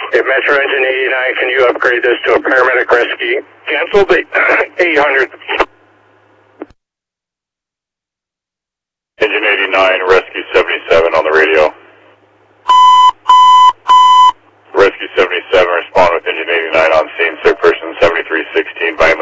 Okay, Metro Engine 89, can you upgrade this to a paramedic rescue? Cancel the 800. Engine 89, Rescue 77 on the radio. Rescue 77, respond with Engine 89 on scene, third person 7316 by